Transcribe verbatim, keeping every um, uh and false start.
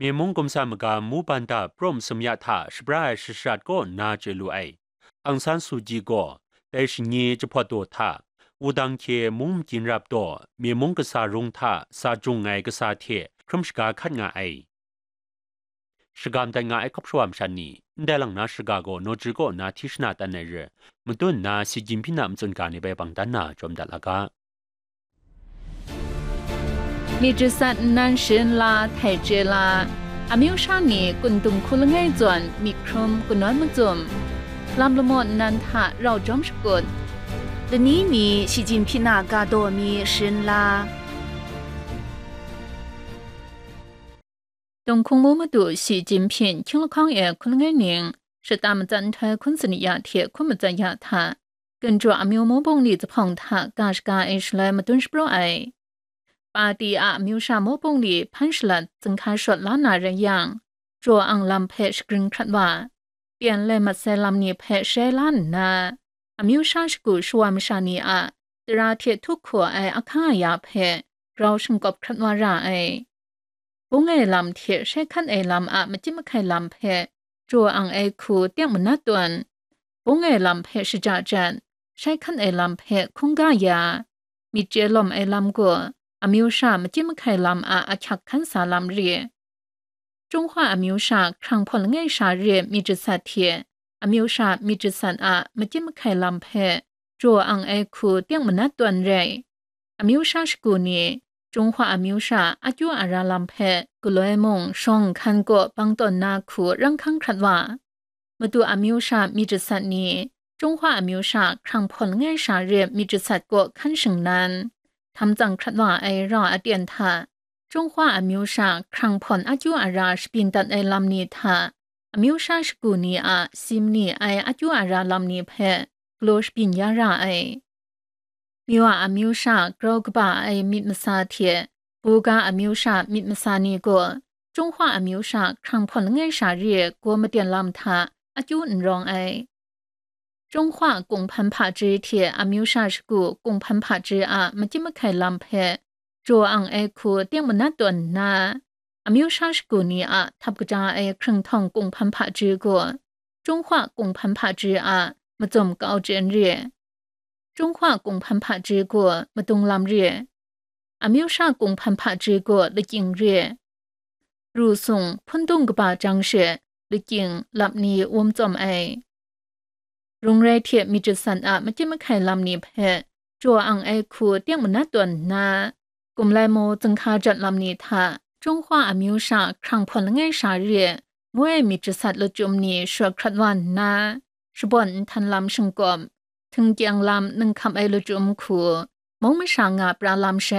มีมงกมสามกามูปันตาพรมสมยาธาสปรายชิชัดก็นาเจลูไออังซันซูจีก็แต่ชิญีจะพอตัวท่าอูดังเคมุมจินรับตัวมีมงกษารุงท่าซาจุงไงกษาเทครมสกาขัดงาไอสกามแต่งาไอคบชวามชันนี้ได้หลังนาสกาโกโนจิโกนาทิชนาตันในเรือมันต้นนาสิจิมพินามจนการในใบบังตันนาจอมดัลลากามีจุสัตนันชินลาไทเจลาอามิวชานีกุนตุมคุลง่ายจวนมีครมกุนน้อยมจุมลำละมดนันทะเราจอมสกุลเดนี้มีชิจินพินากาโดมีชินลาตรงคงมูมาดูสีจินพินคิงละข้องเอคุลง่ายหนิง是ตามจันทร์คุณสนิยาเทียคุณมาจันยาทา跟着阿มิวมบงลีจะพองทากาชกาเอชเลยมาตุนสปรไอปาตีอามิวชามบงลีพันชลัดจึงคาชดล้านนาระยังจัวอังลำเพชกรึงครัดว่าเปลี่ยนเลยมาเซลำนี้เพชเชลันนาอามิวชาสกุชวามชานีอาตราเทียทุกขัวไออาคายาเพเราชงกบครัดว่าราไอบงไอลำเทียใช้ขั้นไอลำอามาจิ้มไข่ลำเพจัวอังไอคูเตียงมันนัดตวนบงไอลำเพชจ่าจันใช้ขั้นไอลำเพคงกายามีเจลมไอลำกัวอามิวชามาจิ้มไข่ลำอาอาชักขันสาลำเรียจงว่าอามิวชาครั้งพลง่ายชาเรียมีจุดสัตเทียอามิวชามีจุดสันอามาจิ้มไข่ลำเพจัวอังไอคูเตียงมันนัดตวนเรอามิวชาสกุนีจงว่าอามิวชาอายุอาราลำเพกุลอยมงชงคันกัวบังตนนาคูรังคังครัดว่ามาดูอามิวชามีจุดสัตนี้จงว่าอามิวชาครั้งพลง่ายชาเรียมีจุดสัตกัวขั้นสึงนั้นทำจังครัดว่าไอรออเดียนทาจงว่าอามิวชาครั้งพลอายุอาราสปินตัดไอลำนี้ทาอามิวชาสกุนีอาซิมนีไออายุอาราลำนี้เพกลัวสปินยาราไอมีว่าอามิวชากรอกบ่าไอมิดมซาเทียบูกาอามิวชามิดมซานีกัวจงว่าอามิวชาครั้งพลง่ายชาเรียกัวมาเดียนลำทาอายุนรองไอจงว่ากงพันผาจีเทียอามิวชาสกุกงพันผาจีอามาจิมไข่ลำเพจัวอังไอคูเตียงมันนัดตวนนาอามิวชาสกุนีอาทับกจาไอครึ่งทองกงพันผาจีกัวจงว่ากงพันผาจีอามาจมเกาเจนเรียจงว่ากงพันผาจีกัวมาตรงลำเรียอามิวชากงพันผาจีกัวเลยจิงเรียรูส่งพ้นตงกบ่าจังเชเลยจิงลับนี้อวมจอมไอโรงเรียนเทียมีจุดสันอามาจิ้มไข่ลำนี้เพจัวอังไอคูเตียงมันนัดตัวนากลุ่มไลโมจึงคาจัดลำนี้ทาจงว่าอามิวชาครั้งพลง่ายชาเรียมวยมีจุดสัตละจุมนี้ชัวครัดวันนาชบอนทันลำชงกอมถึงเจียงลำหนึ่งคำไอละจุมคูมองไม่ชางาปลาลำเช